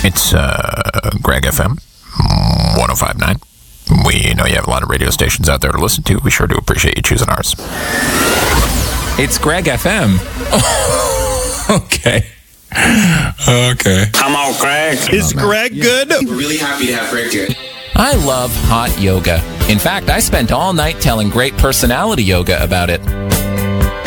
It's Greg FM 105.9. We know you have a lot of radio stations out there to listen to. We sure do appreciate you choosing ours. It's Greg FM. Okay. Come on, Greg. Is Greg good? We're really happy to have Greg here. I love hot yoga. In fact, I spent all night telling Great Personality Yoga about it.